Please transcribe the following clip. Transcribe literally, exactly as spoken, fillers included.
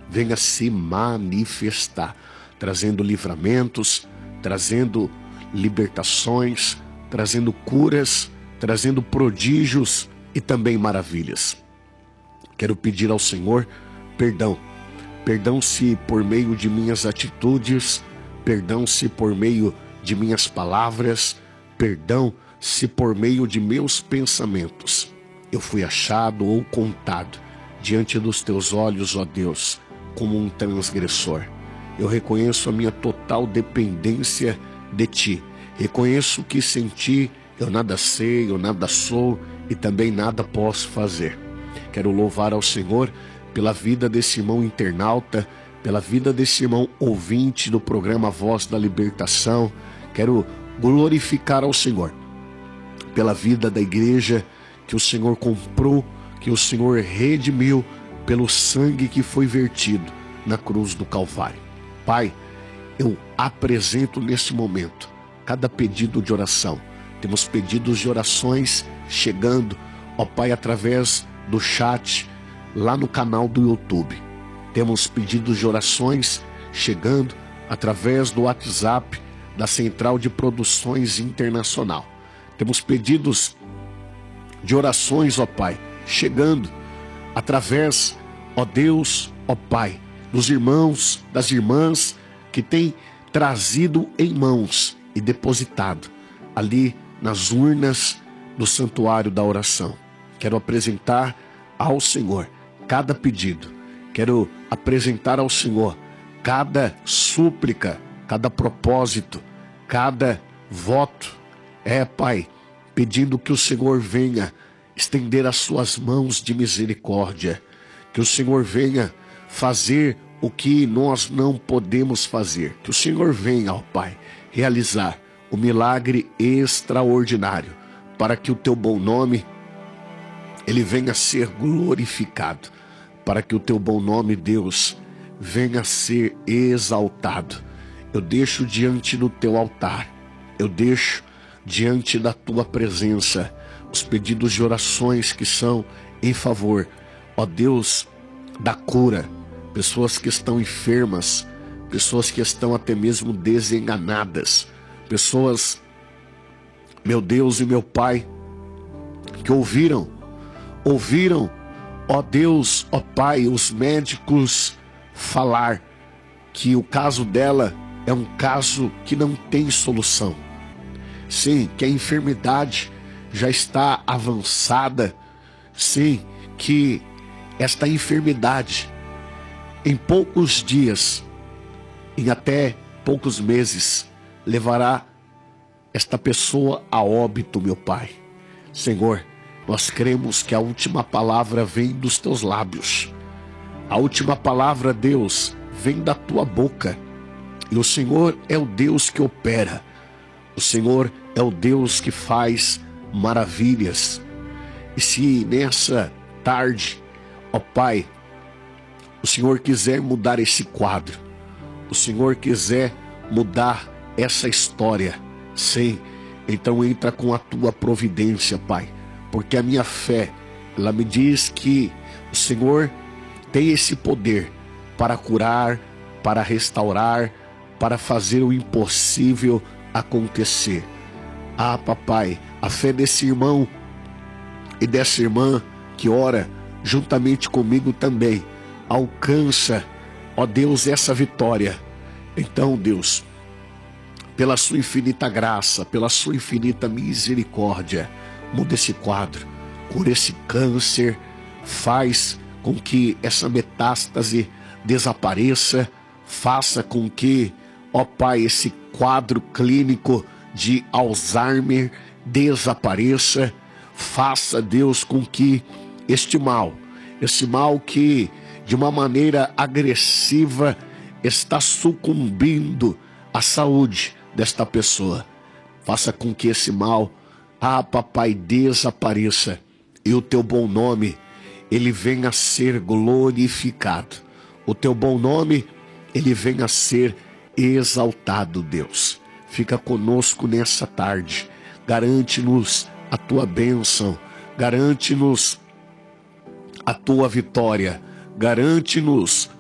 venha se manifestar, trazendo livramentos, trazendo libertações, trazendo curas, trazendo prodígios e também maravilhas. Quero pedir ao Senhor perdão. Perdão se por meio de minhas atitudes, perdão se por meio de minhas palavras, perdão se por meio de meus pensamentos eu fui achado ou contado diante dos teus olhos, ó Deus, como um transgressor. Eu reconheço a minha total dependência de Ti. Reconheço que sem Ti eu nada sei, eu nada sou e também nada posso fazer. Quero louvar ao Senhor pela vida desse irmão internauta, pela vida desse irmão ouvinte do programa Voz da Libertação. Quero glorificar ao Senhor pela vida da igreja que o Senhor comprou, que o Senhor redimiu pelo sangue que foi vertido na cruz do Calvário. Pai, eu apresento neste momento cada pedido de oração. Temos pedidos de orações chegando, ó Pai, através do chat lá no canal do YouTube. Temos pedidos de orações chegando através do WhatsApp da Central de Produções Internacional. Temos pedidos de orações, ó Pai, chegando através, ó Deus, ó Pai, dos irmãos, das irmãs que têm trazido em mãos e depositado ali nas urnas do santuário da oração. Quero apresentar ao Senhor cada pedido. Quero apresentar ao Senhor cada súplica, cada propósito, cada voto. É, Pai, pedindo que o Senhor venha estender as suas mãos de misericórdia, que o Senhor venha fazer o que nós não podemos fazer, que o Senhor venha, ó Pai, realizar o milagre extraordinário, para que o Teu bom nome, ele venha a ser glorificado, para que o Teu bom nome, Deus, venha a ser exaltado. Eu deixo diante do Teu altar, eu deixo diante da Tua presença os pedidos de orações que são em favor, ó Deus, da cura, pessoas que estão enfermas, pessoas que estão até mesmo desenganadas, pessoas, meu Deus e meu Pai, que ouviram, ouviram, ó Deus, ó Pai, os médicos falar que o caso dela é um caso que não tem solução. Sim, que a enfermidade já está avançada. Sim, que esta enfermidade, em poucos dias, em até poucos meses, levará esta pessoa a óbito, meu Pai. Senhor, nós cremos que a última palavra vem dos Teus lábios. A última palavra, Deus, vem da Tua boca. E o Senhor é o Deus que opera. O Senhor é o Deus que faz maravilhas. E se nessa tarde, ó Pai, o Senhor quiser mudar esse quadro, o Senhor quiser mudar essa história, sim, então entra com a Tua providência, Pai, porque a minha fé, ela me diz que o Senhor tem esse poder para curar, para restaurar, para fazer o impossível acontecer. Ah, papai, a fé desse irmão e dessa irmã que ora juntamente comigo também alcança, ó Deus, essa vitória. Então, Deus, pela sua infinita graça, pela sua infinita misericórdia, muda esse quadro, cura esse câncer, faz com que essa metástase desapareça, faça com que, ó Pai, esse quadro clínico de Alzheimer desapareça, faça, Deus, com que este mal, esse mal que de uma maneira agressiva está sucumbindo à saúde desta pessoa, faça com que esse mal, ah, papai, desapareça e o Teu bom nome, ele venha a ser glorificado, o Teu bom nome, ele venha a ser exaltado, Deus. Fica conosco nessa tarde, garante-nos a Tua bênção, garante-nos a Tua vitória, garante-nos,